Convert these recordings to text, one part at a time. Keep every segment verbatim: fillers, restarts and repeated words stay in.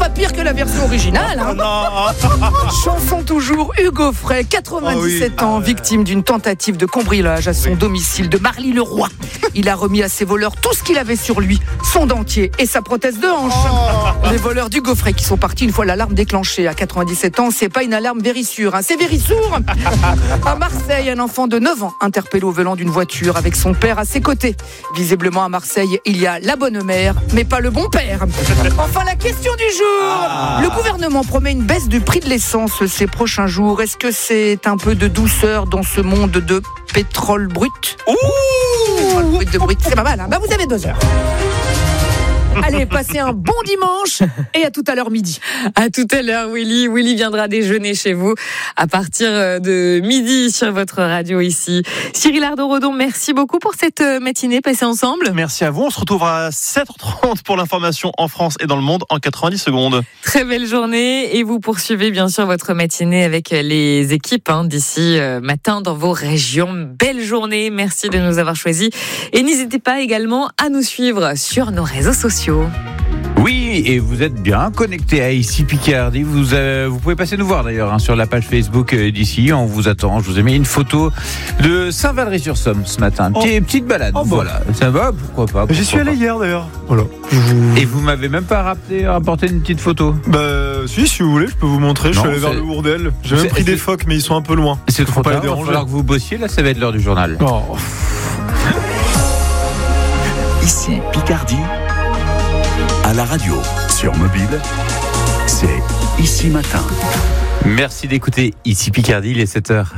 pas pire que la version originale. Hein. Non. Chanson toujours, Hugo Frey, quatre-vingt-dix-sept oh oui. ans, victime d'une tentative de cambriolage à son oui. domicile de Marly-le-Roi. Il a remis à ses voleurs tout ce qu'il avait sur lui, son dentier et sa prothèse de hanche. Oh. Les voleurs d'Hugo Frey qui sont partis une fois l'alarme déclenchée. À quatre-vingt-dix-sept ans, c'est pas une alarme vérissure, hein, c'est vérissourd. À Marseille, un enfant de neuf ans interpellé au volant d'une voiture avec son père à ses côtés. Visiblement à Marseille, il y a la bonne mère, mais pas le bon père. Enfin, la question du jour. Ah. Le gouvernement promet une baisse du prix de l'essence ces prochains jours. Est-ce que c'est un peu de douceur dans ce monde de pétrole brut? Ouh Pétrole brut de brut, c'est pas mal, hein. Bah, vous avez deux heures. Allez, passez un bon dimanche et à tout à l'heure midi. À tout à l'heure, Willy. Willy viendra déjeuner chez vous à partir de midi sur votre radio ici. Cyril Ardo-Redon, merci beaucoup pour cette matinée passée ensemble. Merci à vous. On se retrouve à sept heures trente pour l'information en France et dans le monde en quatre-vingt-dix secondes. Très belle journée et vous poursuivez bien sûr votre matinée avec les équipes hein, d'ici matin dans vos régions. Belle journée. Merci de nous avoir choisis et n'hésitez pas également à nous suivre sur nos réseaux sociaux. Oui, et vous êtes bien connectés à Ici Picardie. Vous, euh, vous pouvez passer nous voir d'ailleurs hein, sur la page Facebook euh, d'Ici. On vous attend. Je vous ai mis une photo de Saint-Valery-sur-Somme ce matin. Oh. Petite, petite balade. Oh, voilà. bon. Ça va, pourquoi pas pourquoi J'y suis allé pas. hier d'ailleurs. Voilà. Et vous m'avez même pas rappelé, rapporté une petite photo? Bah, si, si vous voulez, je peux vous montrer. Je Non, suis allé vers c'est... le Hourdel. J'ai même c'est... pris des c'est... phoques, mais ils sont un peu loin. C'est trop pas tard. Il va falloir que vous bossiez. Là, ça va être l'heure du journal. Oh. Ici Picardie. À la radio, sur mobile, c'est Ici Matin. Merci d'écouter Ici Picardie, il est sept heures.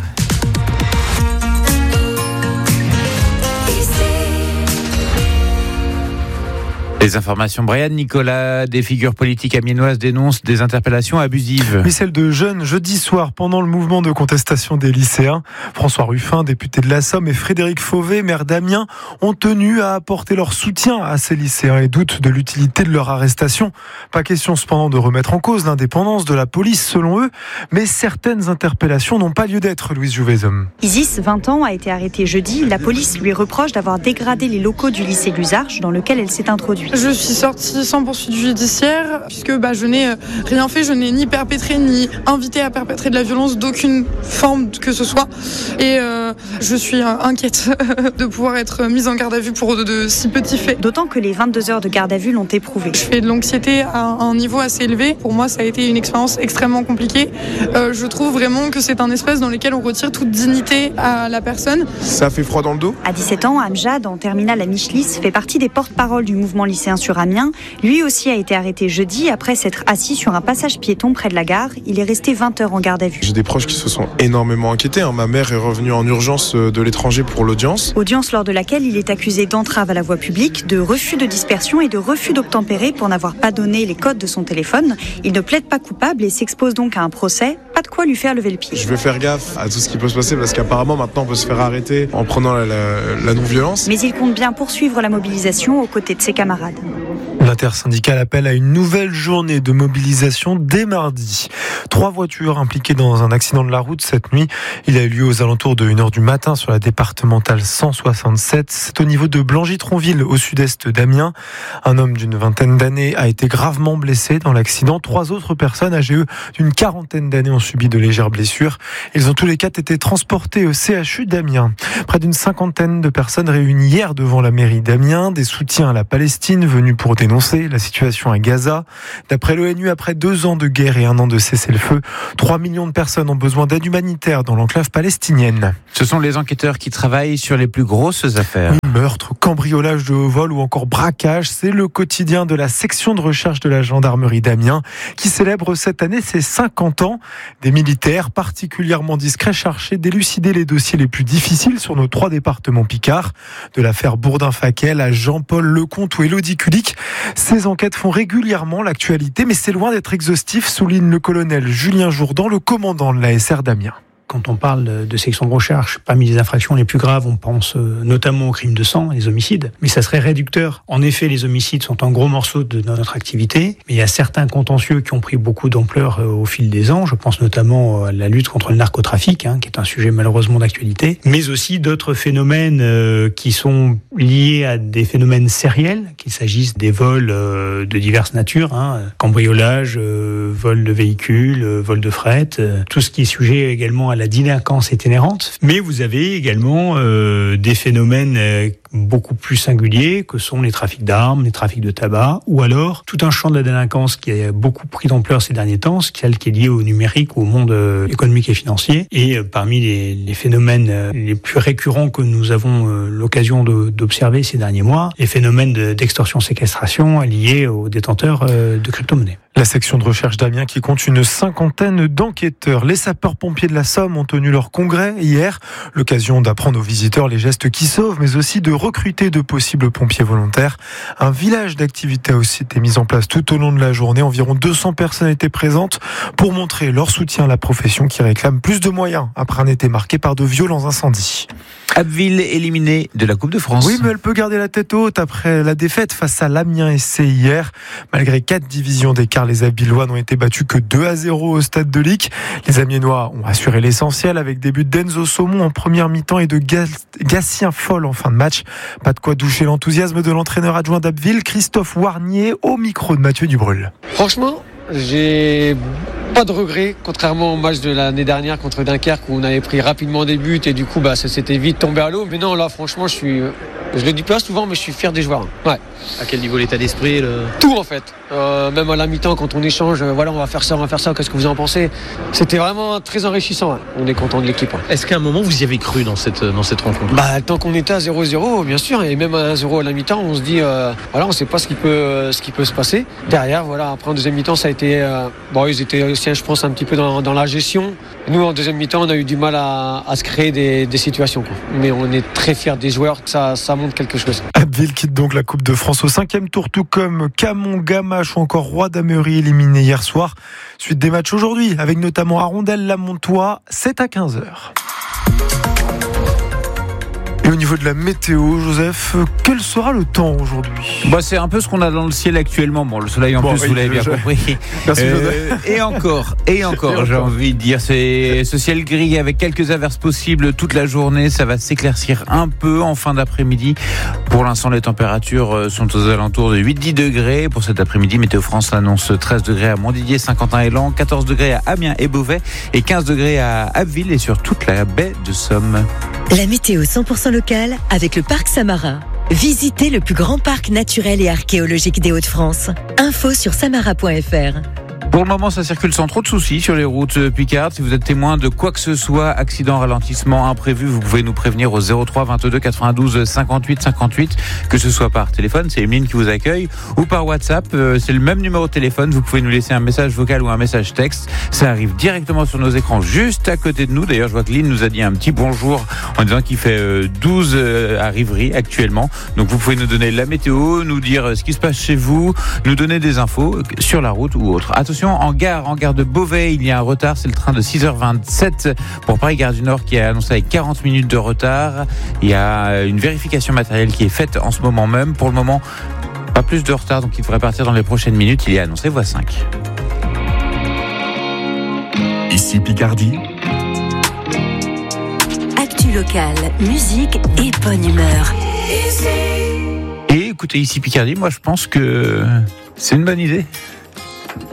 Les informations, Brian Nicolas, des figures politiques amiénoises dénoncent des interpellations abusives. Oui, celle de jeunes jeudi soir pendant le mouvement de contestation des lycéens. François Ruffin, député de la Somme, et Frédéric Fauvet, maire d'Amiens, ont tenu à apporter leur soutien à ces lycéens et doutent de l'utilité de leur arrestation. Pas question cependant de remettre en cause l'indépendance de la police selon eux, mais certaines interpellations n'ont pas lieu d'être, Louise Jouvezhomme. Isis, vingt ans, a été arrêtée jeudi. La police lui reproche d'avoir dégradé les locaux du lycée Luzarches dans lequel elle s'est introduite. Je suis sortie sans poursuite judiciaire puisque bah, je n'ai rien fait, je n'ai ni perpétré ni invité à perpétrer de la violence d'aucune forme que ce soit. Et euh, je suis inquiète de pouvoir être mise en garde à vue pour de, de si petits faits. D'autant que les vingt-deux heures de garde à vue l'ont éprouvé. Je fais de l'anxiété à un niveau assez élevé. Pour moi, ça a été une expérience extrêmement compliquée. Euh, je trouve vraiment que c'est un espace dans lequel on retire toute dignité à la personne. Ça fait froid dans le dos. À dix-sept ans, Amjad, en terminale à Michelis, fait partie des porte-paroles du mouvement lycéen sur Amiens. Lui aussi a été arrêté jeudi après s'être assis sur un passage piéton près de la gare. Il est resté vingt heures en garde à vue. J'ai des proches qui se sont énormément inquiétés. Ma mère est revenue en urgence de l'étranger pour l'audience. Audience lors de laquelle il est accusé d'entrave à la voie publique, de refus de dispersion et de refus d'obtempérer pour n'avoir pas donné les codes de son téléphone. Il ne plaide pas coupable et s'expose donc à un procès. Pas de quoi lui faire lever le pied. Je vais faire gaffe à tout ce qui peut se passer parce qu'apparemment maintenant on peut se faire arrêter en prenant la, la, la non-violence. Mais il compte bien poursuivre la mobilisation aux côtés de ses camarades. L'intersyndicale appelle à une nouvelle journée de mobilisation dès mardi. Trois voitures impliquées dans un accident de la route cette nuit. Il a eu lieu aux alentours de une heure du matin sur la départementale cent soixante-sept. C'est au niveau de Blangy-Tronville, au sud-est d'Amiens. Un homme d'une vingtaine d'années a été gravement blessé dans l'accident. Trois autres personnes âgées eux, d'une quarantaine d'années ont subi de légères blessures. Ils ont tous les quatre été transportés au C H U d'Amiens. Près d'une cinquantaine de personnes réunies hier devant la mairie d'Amiens. Des soutiens à la Palestine venus pour dénoncer la situation à Gaza. D'après l'ONU, après deux ans de guerre et un an de cessez-le-feu, trois millions de personnes ont besoin d'aide humanitaire dans l'enclave palestinienne. Ce sont les enquêteurs qui travaillent sur les plus grosses affaires. Oui, meurtre, cambriolage de haut vol ou encore braquage, c'est le quotidien de la section de recherche de la gendarmerie d'Amiens qui célèbre cette année ses cinquante ans. Des militaires particulièrement discrets cherchaient d'élucider les dossiers les plus difficiles sur nos trois départements picards. De l'affaire Bourdin-Faquel à Jean-Paul Lecomte ou Élodie Culic. Ces enquêtes font régulièrement l'actualité, mais c'est loin d'être exhaustif, souligne le colonel Julien Jourdan, le commandant de l'A S R d'Amiens. quand on parle de section de recherche, parmi les infractions les plus graves, on pense notamment aux crimes de sang, les homicides, mais ça serait réducteur. En effet, les homicides sont un gros morceau de notre activité, mais il y a certains contentieux qui ont pris beaucoup d'ampleur au fil des ans. Je pense notamment à la lutte contre le narcotrafic, hein, qui est un sujet malheureusement d'actualité, mais aussi d'autres phénomènes euh, qui sont liés à des phénomènes sériels, qu'il s'agisse des vols euh, de diverses natures, hein, cambriolage, euh, vol de véhicules, euh, vol de fret, euh, tout ce qui est sujet également à la délinquance itinérante. Mais vous avez également euh, des phénomènes euh, beaucoup plus singuliers que sont les trafics d'armes, les trafics de tabac, ou alors tout un champ de la délinquance qui a beaucoup pris d'ampleur ces derniers temps, celle qui est liée au numérique, au monde euh, économique et financier. Et euh, parmi les, les phénomènes euh, les plus récurrents que nous avons euh, l'occasion de, d'observer ces derniers mois, les phénomènes de, d'extorsion-séquestration liés aux détenteurs euh, de crypto-monnaies. La section de recherche d'Amiens qui compte une cinquantaine d'enquêteurs. Les sapeurs-pompiers de la Somme ont tenu leur congrès hier. L'occasion d'apprendre aux visiteurs les gestes qui sauvent, mais aussi de recruter de possibles pompiers volontaires. Un village d'activités a aussi été mis en place tout au long de la journée. Environ deux cents personnes étaient présentes pour montrer leur soutien à la profession qui réclame plus de moyens après un été marqué par de violents incendies. Abbeville éliminée de la Coupe de France. Oui, mais elle peut garder la tête haute après la défaite face à l'Amiens S C hier. Malgré quatre divisions d'écart, les Abbillois n'ont été battus que deux à zéro au stade de Lic. Les Amiénois ont assuré l'essentiel avec des buts d'Enzo Saumon en première mi-temps et de Gatien Foll en fin de match. Pas de quoi doucher l'enthousiasme de l'entraîneur adjoint d'Abbeville, Christophe Warnier, au micro de Mathieu Dubrul. Franchement, j'ai pas de regrets, contrairement au match de l'année dernière contre Dunkerque où on avait pris rapidement des buts et du coup bah, ça s'était vite tombé à l'eau. Mais non, là franchement, je suis, je le dis pas souvent, mais je suis fier des joueurs. Ouais. À quel niveau l'état d'esprit le... Tout en fait. Euh, même à la mi-temps, quand on échange, euh, voilà, on va faire ça, on va faire ça. Qu'est-ce que vous en pensez ? C'était vraiment très enrichissant. Ouais. On est content de l'équipe. Ouais. Est-ce qu'à un moment vous y avez cru dans cette dans cette rencontre ? Bah, tant qu'on était à zéro zéro, bien sûr, et même à un zéro à la mi-temps, on se dit, euh, voilà, on sait pas ce qui peut euh, ce qui peut se passer. Derrière, voilà, après en deuxième mi-temps, ça a été, euh, bon, ils étaient aussi, je pense, un petit peu dans, dans la gestion. Nous, en deuxième mi-temps, on a eu du mal à, à se créer des, des situations. Quoi. Mais on est très fiers des joueurs. Ça, ça montre quelque chose. Abbeville quitte donc la Coupe de France au cinquième tour, tout comme Camon, Gamache ou encore Roi d'Amery éliminé hier soir. Suite des matchs aujourd'hui, avec notamment Arondel, Lamontois, sept à quinze heures. Et au niveau de la météo, Joseph, quel sera le temps aujourd'hui ? Bah, c'est un peu ce qu'on a dans le ciel actuellement. Bon, le soleil en bon, plus, oui, vous l'avez bien je... compris. Merci, euh, et encore, et encore, j'ai envie de dire, c'est ce ciel gris avec quelques averses possibles toute la journée. Ça va s'éclaircir un peu en fin d'après-midi. Pour l'instant, les températures sont aux alentours de huit à dix degrés. Pour cet après-midi, Météo France annonce treize degrés à Montdidier, Saint-Quentin et Laon, quatorze degrés à Amiens et Beauvais et quinze degrés à Abbeville et sur toute la baie de Somme. La météo cent pour cent locale avec le parc Samarin. Visitez le plus grand parc naturel et archéologique des Hauts-de-France. Info sur samara point f r. Pour le moment, ça circule sans trop de soucis sur les routes picardes. Si vous êtes témoin de quoi que ce soit, accident, ralentissement imprévu, vous pouvez nous prévenir au zéro trois vingt-deux quatre-vingt-douze cinquante-huit cinquante-huit, que ce soit par téléphone, c'est Emeline qui vous accueille, ou par WhatsApp, c'est le même numéro de téléphone. Vous pouvez nous laisser un message vocal ou un message texte. Ça arrive directement sur nos écrans, juste à côté de nous. D'ailleurs, je vois que Lynn nous a dit un petit bonjour en disant qu'il fait douze à Rivry actuellement. Donc, vous pouvez nous donner la météo, nous dire ce qui se passe chez vous, nous donner des infos sur la route ou autre. Attention, en gare, en gare de Beauvais, il y a un retard, c'est le train de six heures vingt-sept pour Paris-Gare du Nord qui est annoncé avec quarante minutes de retard. Il y a une vérification matérielle qui est faite en ce moment même. Pour le moment, pas plus de retard, donc il devrait partir dans les prochaines minutes. Il est annoncé voie cinq. Ici Picardie. Actu locale, musique et bonne humeur. Et écoutez, ici Picardie, moi je pense que c'est une bonne idée.